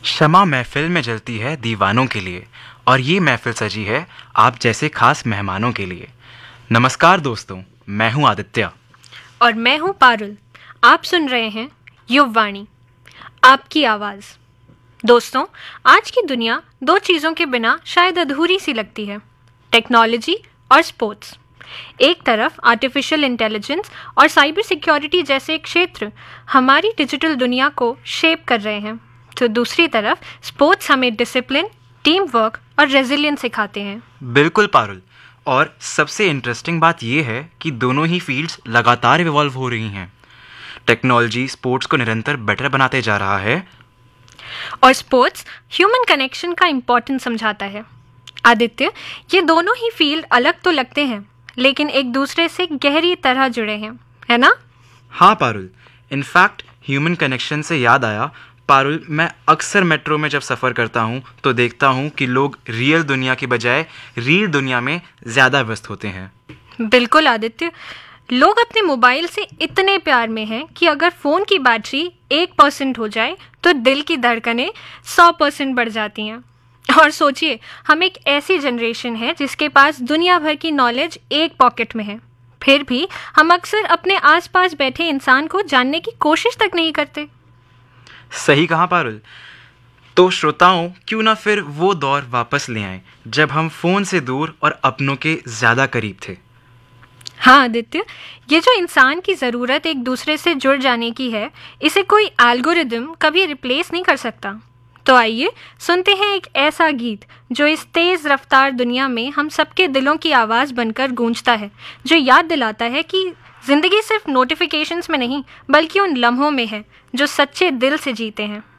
शमा महफिल में जलती है दीवानों के लिए और ये महफिल सजी है आप जैसे खास मेहमानों के लिए। नमस्कार दोस्तों, मैं हूं आदित्य और मैं हूं पारुल। आप सुन रहे हैं युववाणी, आपकी आवाज़। दोस्तों, आज की दुनिया दो चीज़ों के बिना शायद अधूरी सी लगती है, टेक्नोलॉजी और स्पोर्ट्स। एक तरफ आर्टिफिशियल इंटेलिजेंस और साइबर सिक्योरिटी जैसे क्षेत्र हमारी डिजिटल दुनिया को शेप कर रहे हैं, तो दूसरी तरफ स्पोर्ट्स हमें डिसिप्लिन, टीम वर्क और रेजिलियंस सिखाते हैं। बिल्कुल पारुल, और सबसे इंटरेस्टिंग बात यह है कि दोनों ही फील्ड्स लगातार इवॉल्व हो रही हैं। टेक्नोलॉजी स्पोर्ट्स को निरंतर बेटर बनाते जा रहा है और स्पोर्ट्स ह्यूमन कनेक्शन का इम्पोर्टेंस समझाता है। आदित्य, ये दोनों ही फील्ड अलग तो लगते हैं, लेकिन एक दूसरे से गहरी तरह जुड़े हैं, है ना? हाँ पारुल, इनफैक्ट ह्यूमन कनेक्शन से याद आया पारुल, मैं अक्सर मेट्रो में जब सफ़र करता हूँ तो देखता हूँ कि लोग रियल दुनिया की बजाय रील दुनिया में ज़्यादा व्यस्त होते हैं। बिल्कुल आदित्य, लोग अपने मोबाइल से इतने प्यार में हैं कि अगर फ़ोन की बैटरी 1% हो जाए तो दिल की धड़कनें 100% बढ़ जाती हैं। और सोचिए, हम एक ऐसी जनरेशन है जिसके पास दुनिया भर की नॉलेज एक पॉकेट में है, फिर भी हम अक्सर अपने आसपास बैठे इंसान को जानने की कोशिश तक नहीं करते। सही कहा पारुल। तो श्रोताओं, क्यों ना फिर वो दौर वापस ले आएं जब हम फ़ोन से दूर और अपनों के ज़्यादा करीब थे। हाँ आदित्य, ये जो इंसान की ज़रूरत एक दूसरे से जुड़ जाने की है, इसे कोई एल्गोरिदम कभी रिप्लेस नहीं कर सकता। तो आइए सुनते हैं एक ऐसा गीत जो इस तेज़ रफ्तार दुनिया में हम सबके दिलों की आवाज़ बनकर गूंजता है, जो याद दिलाता है कि ज़िंदगी सिर्फ नोटिफिकेशंस में नहीं बल्कि उन लम्हों में है जो सच्चे दिल से जीते हैं।